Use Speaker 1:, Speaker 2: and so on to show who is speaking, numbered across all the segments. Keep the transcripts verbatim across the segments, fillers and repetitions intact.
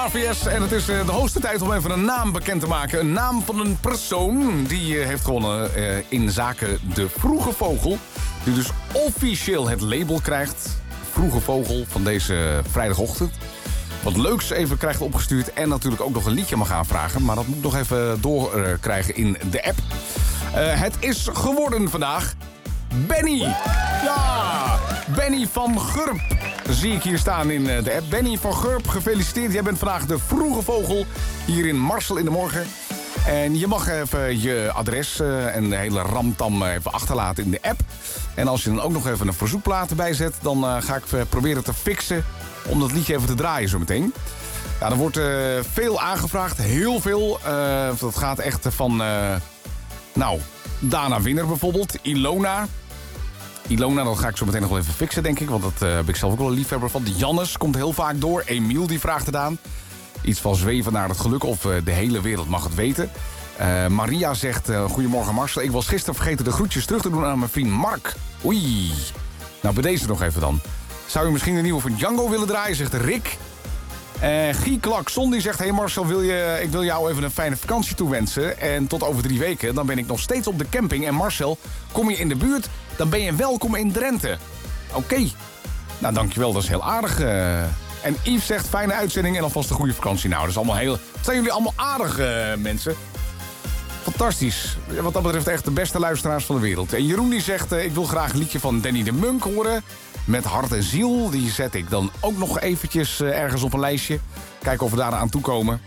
Speaker 1: A V S en het is uh, de hoogste tijd om even een naam bekend te maken. Een naam van een persoon die uh, heeft gewonnen uh, in zaken De Vroege Vogel. Die dus officieel het label krijgt. Vroege Vogel van deze vrijdagochtend. Wat leuks even krijgt opgestuurd en natuurlijk ook nog een liedje mag aanvragen. Maar dat moet ik nog even doorkrijgen uh, in de app. Uh, het is geworden vandaag Benny. Ja, Benny van Gurp. Zie ik hier staan in de app. Benny van Gurp, gefeliciteerd. Jij bent vandaag de vroege vogel hier in Marcel in de Morgen. En je mag even je adres uh, en de hele ramtam even achterlaten in de app. En als je dan ook nog even een verzoekplaat erbij zet, dan uh, ga ik proberen te fixen om dat liedje even te draaien zo meteen. Ja, er wordt uh, veel aangevraagd, heel veel. Uh, dat gaat echt van, uh, nou, Dana Winner bijvoorbeeld, Ilona... Ilona, dat ga ik zo meteen nog wel even fixen, denk ik. Want dat uh, heb ik zelf ook wel een liefhebber van. Jannes komt heel vaak door. Emiel, die vraagt het aan. Iets van zweven naar het geluk of uh, de hele wereld mag het weten. Uh, Maria zegt, uh, goedemorgen Marcel. Ik was gisteren vergeten de groetjes terug te doen aan mijn vriend Mark. Oei. Nou, bij deze nog even dan. Zou je misschien een nieuwe van Django willen draaien, zegt Rick. Uh, Guy Klakson, die zegt, hey Marcel, wil je, ik wil jou even een fijne vakantie toewensen. En tot over drie weken, dan ben ik nog steeds op de camping. En Marcel, kom je in de buurt, dan ben je welkom in Drenthe. Oké. Okay. Nou, dankjewel, dat is heel aardig. Uh, en Yves zegt, fijne uitzending en alvast een goede vakantie. Nou, dat is allemaal heel... Zijn jullie allemaal aardig, uh, mensen? Fantastisch. Wat dat betreft echt de beste luisteraars van de wereld. En Jeroen die zegt, uh, ik wil graag een liedje van Danny de Munk horen. Met hart en ziel. Die zet ik dan ook nog eventjes uh, ergens op een lijstje. Kijken of we daar aan toe komen.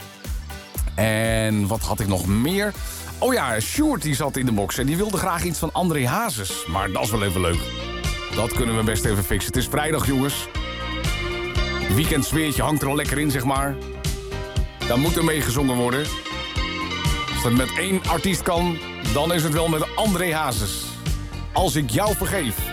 Speaker 1: En wat had ik nog meer? Oh ja, Sjoerd die zat in de box en die wilde graag iets van André Hazes. Maar dat is wel even leuk. Dat kunnen we best even fixen. Het is vrijdag, jongens. Weekendsfeertje hangt er al lekker in, zeg maar. Daar moet er mee gezongen worden. Als het met één artiest kan, dan is het wel met André Hazes. Als ik jou vergeef.